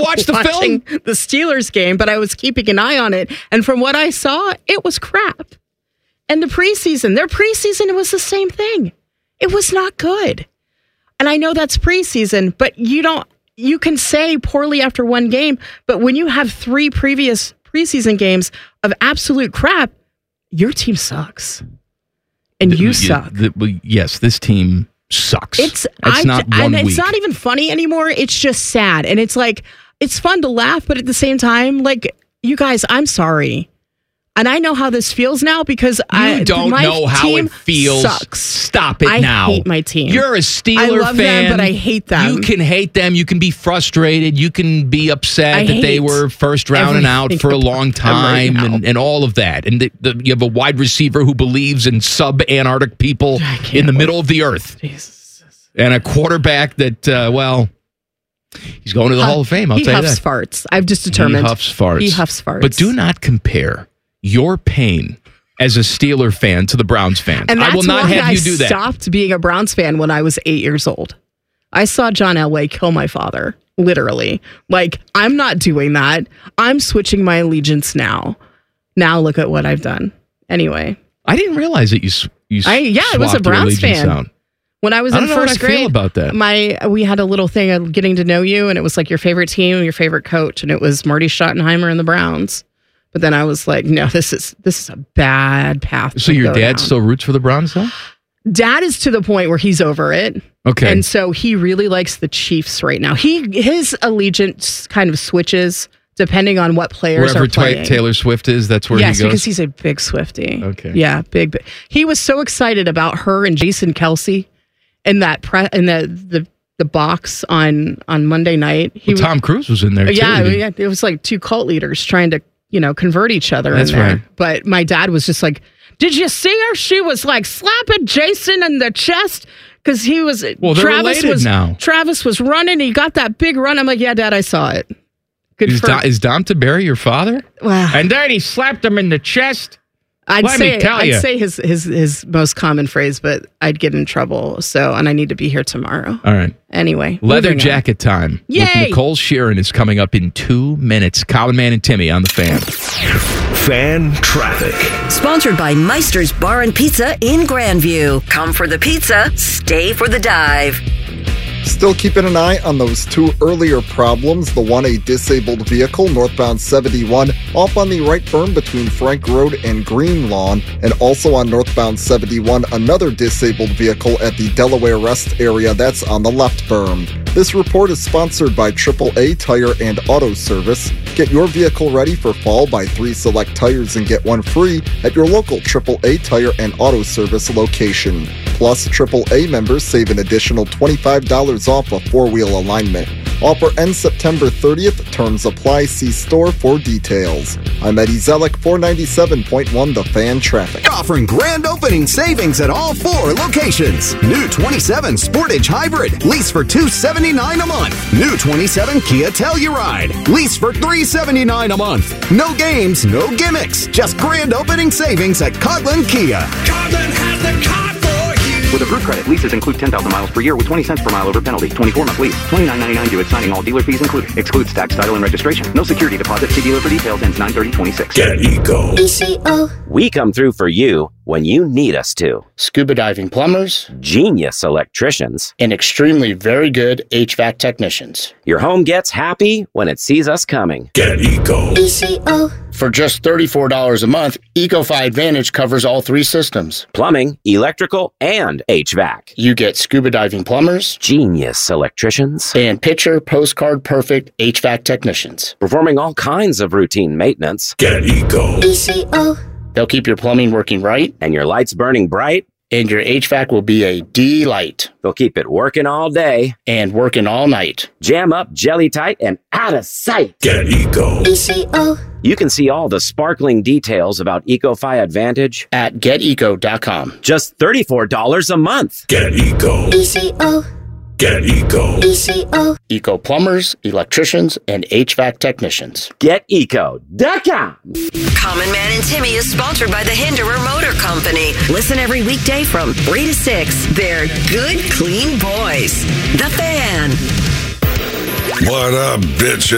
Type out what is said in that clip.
watch the film? The Steelers game, but I was keeping an eye on it. And from what I saw, it was crap. And their preseason was the same thing. It was not good. And I know that's preseason, but you can say poorly after one game, but when you have 3 previous preseason games of absolute crap, your team sucks. And you suck. Yes, this team sucks. It's not even funny anymore. It's just sad. And it's like, it's fun to laugh, but at the same time, like, you guys, I'm sorry. And I know how this feels now because you don't know how it feels. Sucks. Stop it now. I hate my team. You're a Steeler fan. I love them, but I hate them. You can hate them. You can be frustrated. You can be upset that they were first round and out for a long time and all of that. And you have a wide receiver who believes in sub-Antarctic people in the middle of the earth. Jesus. And a quarterback that, he's going to the Hall of Fame. I'll tell you that. He huffs farts. I've just determined. He huffs farts. He huffs farts. But do not compare your pain as a Steeler fan to the Browns fan. And I will not have you do that. I stopped being a Browns fan when I was 8 years old. I saw John Elway kill my father, literally. Like, I'm not doing that. I'm switching my allegiance now. Now look at what I've done. Anyway. I didn't realize that you I was a Browns fan. Out. When I was in first grade, I feel about that. We had a little thing of getting to know you, and it was like your favorite team, your favorite coach, and it was Marty Schottenheimer and the Browns. But then I was like, no, this is a bad path. So your dad still roots for the Browns, though? Dad is to the point where he's over it. Okay. And so he really likes the Chiefs right now. His allegiance kind of switches depending on what players are playing. Wherever Taylor Swift is, that's where he goes? Yes, because he's a big Swiftie. Okay. Yeah, big. He was so excited about her and Jason Kelce in that the box on Monday night. Tom Cruise was in there, too. Yeah, it was like 2 cult leaders trying to convert each other. That's in there. right. But my dad was just like, did you see her? She was like slapping Jason in the chest because he was. Well, they're related now. Travis was running. He got that big run. I'm like, yeah, Dad, I saw it. Good is Dom Tiberi your father? Wow. And then he slapped him in the chest. I'd say his most common phrase, but I'd get in trouble. So, and I need to be here tomorrow. All right. Anyway. Leather jacket time. Yay! With Nicole Sheeran is coming up in 2 minutes. Colin Man and Timmy on the Fan. Fan traffic. Sponsored by Meister's Bar and Pizza in Grandview. Come for the pizza, stay for the dive. Still keeping an eye on those 2 earlier problems. The one, a disabled vehicle northbound 71 off on the right berm between Frank Road and Green Lawn, and also on northbound 71 another disabled vehicle at the Delaware Rest area that's on the left berm. This report is sponsored by AAA Tire and Auto Service. Get your vehicle ready for fall, buy 3 select tires and get 1 free at your local AAA Tire and Auto Service location. Plus, AAA members save an additional $25 off a 4-wheel alignment. Offer ends September 30th. Terms apply. See store for details. I'm Eddie Zellick, 497.1 The Fan Traffic. Offering grand opening savings at all 4 locations. New 27 Sportage Hybrid. Lease for $279 a month. New 27 Kia Telluride. Lease for $379 a month. No games, no gimmicks. Just grand opening savings at Coghlan Kia. Coghlan has the car for you. With approved credit, leases include 10,000 miles per year with 20 cents per mile over penalty. 24-month lease. $29.99 due at signing. All dealer fees included. Excludes tax, title, and registration. No security deposit. See dealer for details. Ends 9/30/26. Get Eco. ECO. We come through for you when you need us to. Scuba diving plumbers, genius electricians, and extremely very good HVAC technicians. Your home gets happy when it sees us coming. Get Eco. ECO. For just $34 a month, EcoFi Advantage covers all 3 systems. Plumbing, electrical, and HVAC. You get scuba diving plumbers, genius electricians, and picture postcard perfect HVAC technicians. Performing all kinds of routine maintenance. Get Eco. ECO. They'll keep your plumbing working right. And your lights burning bright. And your HVAC will be a delight. They'll keep it working all day. And working all night. Jam up, jelly tight, and out of sight. Get Eco. ECO. You can see all the sparkling details about EcoFi Advantage at GetEco.com. Just $34 a month. Get Eco. ECO. Get Eco. ECO. Eco plumbers, electricians, and HVAC technicians. GetEco.com. Common Man and Timmy is sponsored by the Hinderer Motor Company. Listen every weekday from 3 to 6. They're good, clean boys. The Fan. What up, bitches?